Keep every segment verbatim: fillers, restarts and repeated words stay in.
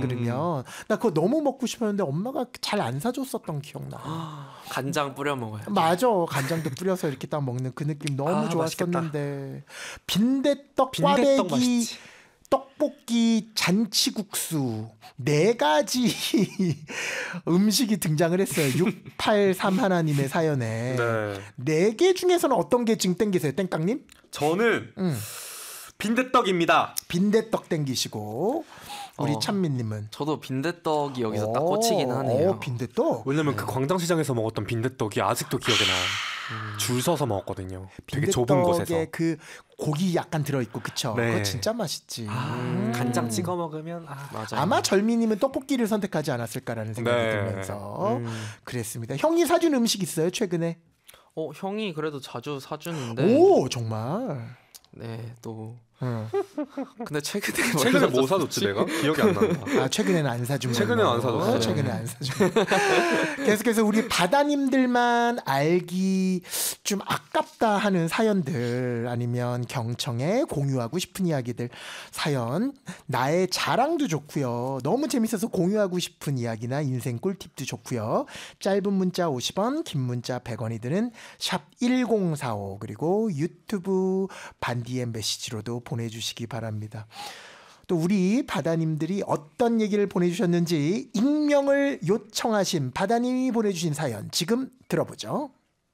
그러면 나 그거 너무 먹고 싶었는데 엄마가 잘 안 사줬었던 기억나. 간장 뿌려 먹어요. 맞아. 간장도 뿌려서 이렇게 딱 먹는 그 느낌 너무 아, 좋았었는데. 빈대떡, 빈대떡 꽈배기, 맛있지. 떡볶이, 잔치국수 네 가지 음식이 등장을 했어요. 육팔삼 하나님의 사연에. 네. 네 개 중에서는 어떤 게 지금 땡기세요? 땡깡님? 저는 응. 빈대떡입니다. 빈대떡 땡기시고 우리 어, 찬미님은? 저도 빈대떡이 여기서 딱 오, 꽂히긴 하네요. 오, 빈대떡? 왜냐면 그 광장시장에서 먹었던 빈대떡이 아직도 기억에 나요. 음. 줄 서서 먹었거든요. 되게 좁은 곳에서. 빈대떡에 그 고기 약간 들어있고 그쵸? 네. 그거 진짜 맛있지. 아, 음. 간장 찍어 먹으면 아, 맞아. 아마 절미님은 떡볶이를 선택하지 않았을까라는 생각이 네. 들면서 음. 그랬습니다. 형이 사준 음식 있어요 최근에? 어, 형이 그래도 자주 사주는데. 오 정말. 네, 또. 응. 근데 최근에 뭘 최근에 뭐 사줬지? 사줬지 내가? 기억이 안 난다. 아 최근에는 안 사준 걸로. 최근에는 안 사줬어요. 최근에 안 사준. 계속해서 우리 바다님들만 알기 좀 아깝다 하는 사연들 아니면 경청에 공유하고 싶은 이야기들 사연 나의 자랑도 좋고요. 너무 재밌어서 공유하고 싶은 이야기나 인생 꿀팁도 좋고요. 짧은 문자 오십 원, 긴 문자 백 원이 드는 샵 일공사오 그리고 유튜브 반디엠 메시지로도 보내주시기 바랍니다. 또 우리 바다님들이 어떤 얘기를 보내주셨는지 익명을 요청하신 바다님이 보내주신 사연 지금 들어보죠.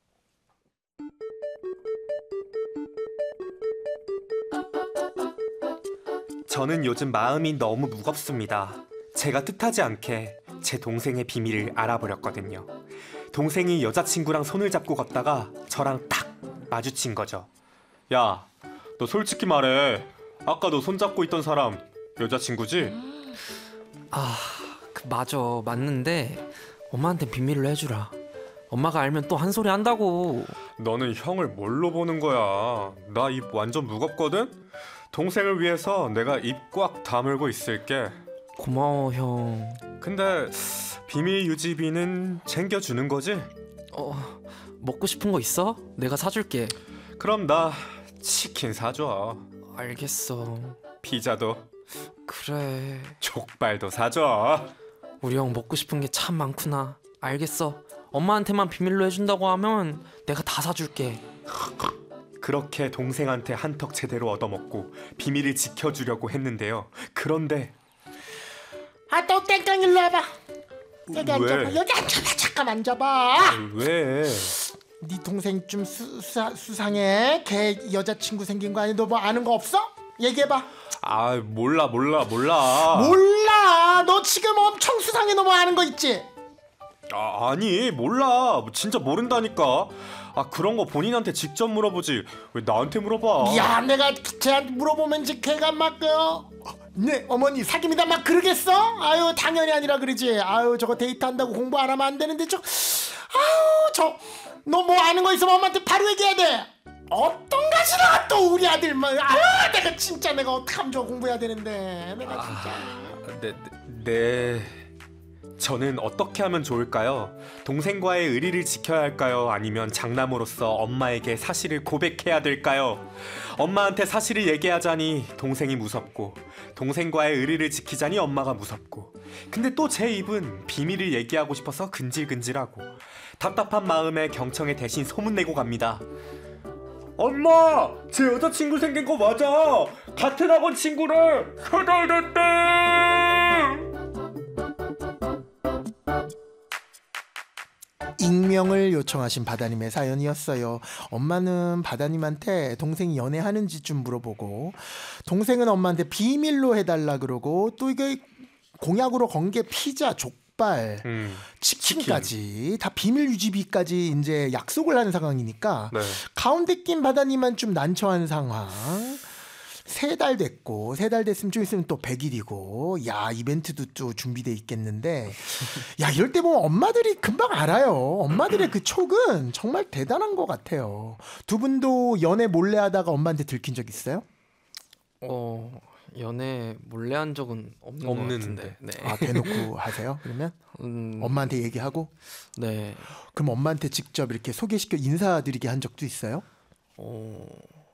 저는 요즘 마음이 너무 무겁습니다. 제가 뜻하지 않게 제 동생의 비밀을 알아버렸거든요. 동생이 여자친구랑 손을 잡고 걷다가 저랑 딱 마주친 거죠. 야, 너 솔직히 말해. 아까 너 손잡고 있던 사람 여자친구지? 아, 그 맞아. 맞는데 엄마한테 비밀로 해주라. 엄마가 알면 또 한 소리 한다고. 너는 형을 뭘로 보는 거야? 나 입 완전 무겁거든? 동생을 위해서 내가 입 꽉 다물고 있을게. 고마워, 형. 근데 비밀 유지비는 챙겨주는 거지? 어, 먹고 싶은 거 있어? 내가 사줄게. 그럼 나 치킨 사줘. 알겠어. 피자도 그래. 족발도 사줘. 우리 형 먹고 싶은 게 참 많구나. 알겠어. 엄마한테만 비밀로 해준다고 하면 내가 다 사줄게. 그렇게 동생한테 한턱 제대로 얻어먹고 비밀을 지켜주려고 했는데요. 그런데 아 또 땡깡 일로 와봐. 여기 왜? 앉아봐. 여기 앉아봐. 잠깐 앉아봐. 아, 왜? 네 동생 좀 수, 수, 수상해. 걔 여자친구 생긴 거 아니? 너 뭐 아는 거 없어? 얘기해봐. 아 몰라 몰라 몰라. 몰라. 너 지금 엄청 수상해. 너 뭐 아는 거 있지? 아, 아니 몰라. 진짜 모른다니까. 아 그런 거 본인한테 직접 물어보지 왜 나한테 물어봐. 야 내가 쟤한테 물어보면 이제 걔가 막 어, 네 어머니 사깁니다 막 그러겠어? 아유 당연히 아니라 그러지. 아유 저거 데이트한다고 공부 안 하면 안 되는데 저 아유 저 너 뭐 아는 거 있으면 엄마한테 바로 얘기해야 돼. 어떤 가시나 또 우리 아들만. 아유 내가 진짜 내가 어떡하면 저 공부해야 되는데 내가 진짜. 아, 네, 네, 네. 저는 어떻게 하면 좋을까요? 동생과의 의리를 지켜야 할까요? 아니면 장남으로서 엄마에게 사실을 고백해야 될까요? 엄마한테 사실을 얘기하자니 동생이 무섭고 동생과의 의리를 지키자니 엄마가 무섭고 근데 또 제 입은 비밀을 얘기하고 싶어서 근질근질하고 답답한 마음에 경청에 대신 소문내고 갑니다. 엄마! 제 여자친구 생긴 거 맞아! 같은 학원 친구를 세 달 됐대! 익명을 요청하신 바다님의 사연이었어요. 엄마는 바다님한테 동생이 연애하는지 좀 물어보고 동생은 엄마한테 비밀로 해달라 그러고 또 이게 공약으로 건 게 피자, 족발, 음, 치킨까지 치킨. 다 비밀 유지비까지 이제 약속을 하는 상황이니까 네. 가운데 낀 바다님만 좀 난처한 상황. 세 달 됐고 세 달 됐으면 좀 있으면 또 백 일이고 야 이벤트도 또 준비돼 있겠는데 야 이럴 때 보면 엄마들이 금방 알아요. 엄마들의 그 촉은 정말 대단한 것 같아요. 두 분도 연애 몰래 하다가 엄마한테 들킨 적 있어요? 어, 연애 몰래 한 적은 없는 없는데. 것 같은데. 네. 아 대놓고 하세요? 그러면 음, 엄마한테 얘기하고 네. 그럼 엄마한테 직접 이렇게 소개시켜 인사드리게 한 적도 있어요? 어,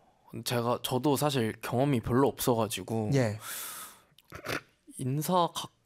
제가 저도 사실 경험이 별로 없어가지고 예. 인사 가,